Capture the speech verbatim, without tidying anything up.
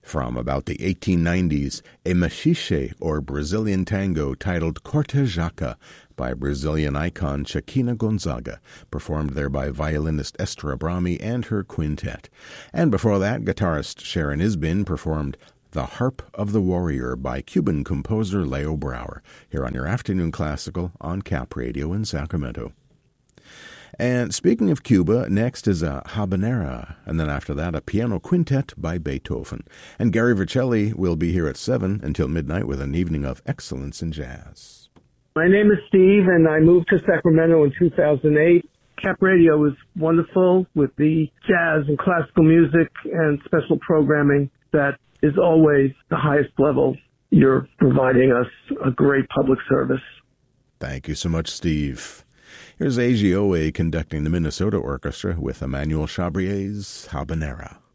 From about the eighteen nineties, a machixe, or Brazilian tango, titled Cortejaca, by Brazilian icon Chiquinha Gonzaga, performed there by violinist Esther Abrami and her quintet. And before that, guitarist Sharon Isbin performed The Harp of the Warrior by Cuban composer Leo Brouwer, here on your Afternoon Classical on Cap Radio in Sacramento. And speaking of Cuba, next is a habanera, and then after that a piano quintet by Beethoven. And Gary Vercelli will be here at seven until midnight with an evening of excellence in jazz. My name is Steve, and I moved to Sacramento in two thousand eight. Cap Radio is wonderful with the jazz and classical music and special programming that is always the highest level. You're providing us a great public service. Thank you so much, Steve. Here's A G O A conducting the Minnesota Orchestra with Emmanuel Chabrier's Habanera.